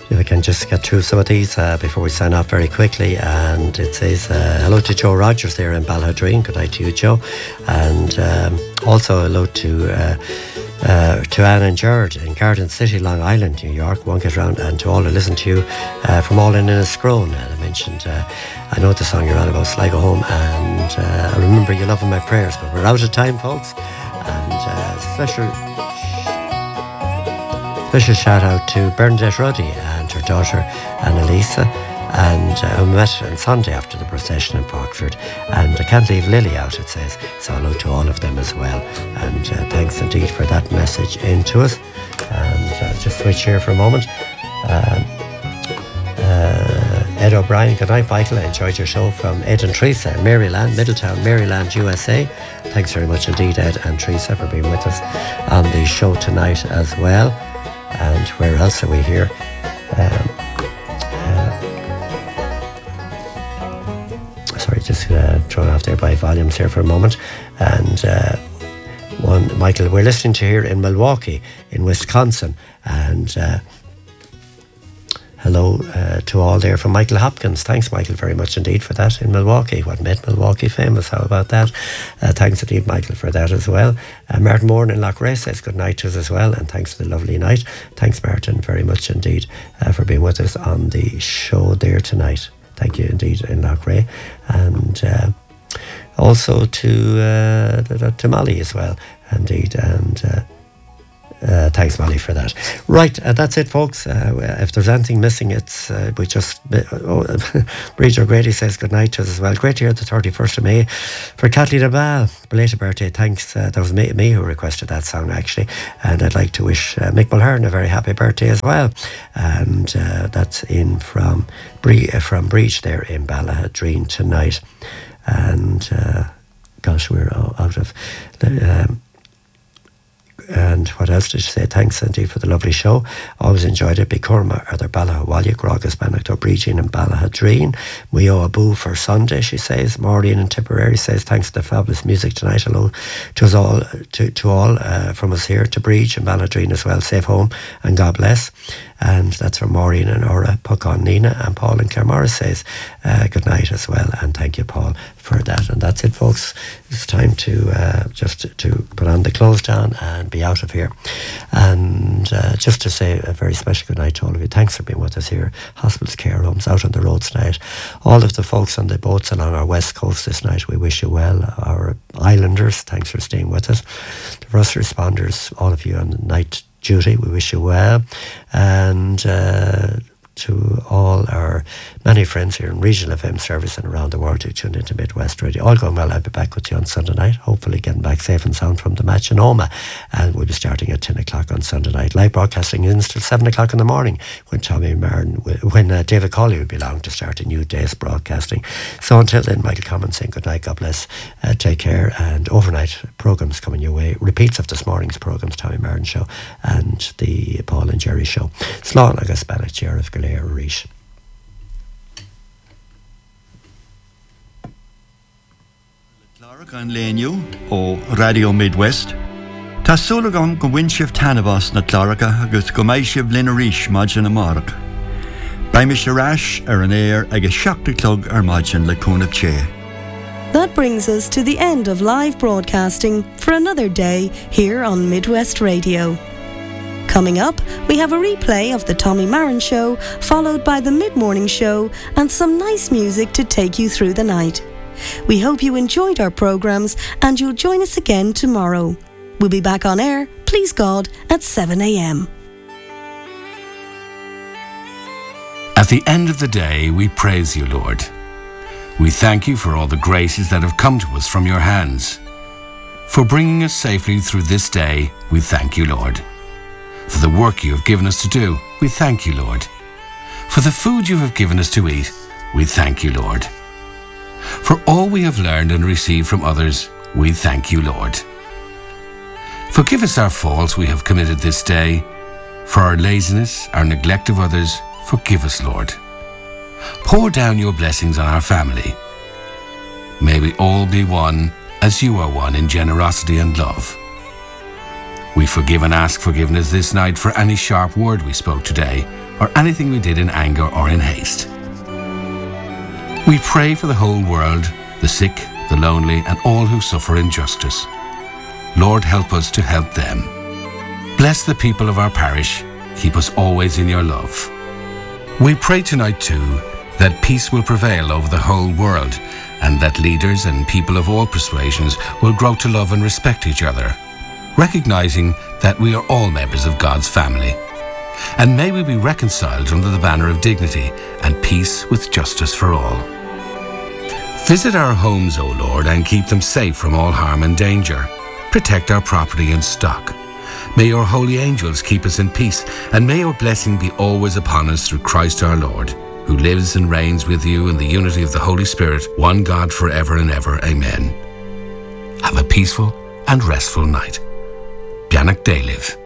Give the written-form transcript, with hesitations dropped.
If I can just get through some of these before we sign off very quickly. And it says, hello to Joe Rogers there in Ballahadreen. Good night to you, Joe. And also hello to Anne and Jared in Garden City, Long Island, New York. Won't get around. And to all who listen to you from all in Enniscrone. And I mentioned, I know the song you're on about, Sligo Home. And I remember you loving my prayers. But we're out of time, folks. And special shout out to Bernadette Ruddy and her daughter Annalisa, and we met on Sunday after the procession in Parkford. And I can't leave Lily out, it says, so hello to all of them as well. And thanks indeed for that message into us. And just switch here for a moment. Ed O'Brien, good night Michael, I enjoyed your show from Ed and Teresa in Maryland, Middletown, Maryland, USA. Thanks very much indeed, Ed and Teresa, for being with us on the show tonight as well. And where else are we here? Sorry, just thrown off there by volumes here for a moment. And Michael, we're listening to here in Milwaukee, in Wisconsin. And hello to all there from Michael Hopkins. Thanks, Michael, very much indeed for that in Milwaukee. What made Milwaukee famous? How about that? Thanks indeed, Michael, for that as well. Martin Moore in Loughrea says good night to us as well, and thanks for the lovely night. Thanks, Martin, very much indeed for being with us on the show there tonight. Thank you indeed in Loughrea. And also to Molly as well, indeed. And thanks, Molly, for that. Right, that's it, folks. If there's anything missing, it's we just... Bridger Grady says good night to us as well. Great to hear the 31st of May. For Kathleen Abal, belated birthday, thanks. That was me who requested that song, actually. And I'd like to wish Mick Mulhern a very happy birthday as well. And that's in from Breach there in Ballahadreen tonight. And gosh, we're out of... And what else did she say? Thanks indeed for the lovely show. Always enjoyed it. Bicorma, Arthur Ballahawalya, Grogas Bannock, Bridging and Ballahadreen. We owe a boo for Sunday, she says. Maureen in Tipperary says thanks for the fabulous music tonight. Hello to us all, to all from us here to Bridge and Ballahadreen as well. Safe home and God bless. And that's from Maureen and Ora, Puckon, Nina, and Paul in Claremorris says good night as well. And thank you, Paul, for that. And that's it, folks. It's time to just to put on the clothes down and be out of here. And just to say a very special good night to all of you. Thanks for being with us here. Hospitals, care homes, out on the roads tonight. All of the folks on the boats along our west coast this night, we wish you well. Our islanders, thanks for staying with us. The first responders, all of you on night duty, we wish you well. And to all our many friends here in Regional FM service and around the world who tuned into Midwest Radio. All going well. I'll be back with you on Sunday night, hopefully getting back safe and sound from the match in Oma. And we'll be starting at 10 o'clock on Sunday night. Live broadcasting in till 7 o'clock in the morning when David Colley will be along to start a new day's broadcasting. So until then, Michael Commons saying good night, God bless, take care, and overnight programmes coming your way. Repeats of this morning's programmes, Tommy Martin Show and the Paul and Jerry Show. Slán agus Bannock Sheriff Galéir Rish. Clárach an léniu ó Radio Midwest. Tá súlagan go bhain sibh tanabhas na Cláracha agus go mbeidh sibh linn arís maidin na marach. Baim is arás an éir agus seachta clog ar maidin le cúnamh ché. That brings us to the end of live broadcasting for another day here on Midwest Radio. Coming up, we have a replay of the Tommy Marin Show, followed by the mid-morning show and some nice music to take you through the night. We hope you enjoyed our programmes and you'll join us again tomorrow. We'll be back on air, please God, at 7 a.m. At the end of the day, we praise you, Lord. We thank you for all the graces that have come to us from your hands. For bringing us safely through this day, we thank you, Lord. For the work you have given us to do, we thank you, Lord. For the food you have given us to eat, we thank you, Lord. For all we have learned and received from others, we thank you, Lord. Forgive us our faults we have committed this day. For our laziness, our neglect of others, forgive us, Lord. Pour down your blessings on our family. May we all be one as you are one in generosity and love. We forgive and ask forgiveness this night for any sharp word we spoke today, or anything we did in anger or in haste. We pray for the whole world, the sick, the lonely, and all who suffer injustice. Lord, help us to help them. Bless the people of our parish. Keep us always in your love. We pray tonight too that peace will prevail over the whole world, and that leaders and people of all persuasions will grow to love and respect each other, recognizing that we are all members of God's family. And may we be reconciled under the banner of dignity and peace with justice for all. Visit our homes, O Lord, and keep them safe from all harm and danger. Protect our property and stock. May your holy angels keep us in peace, and may your blessing be always upon us through Christ our Lord, who lives and reigns with you in the unity of the Holy Spirit, one God forever and ever. Amen. Have a peaceful and restful night. Beannacht Déilibh.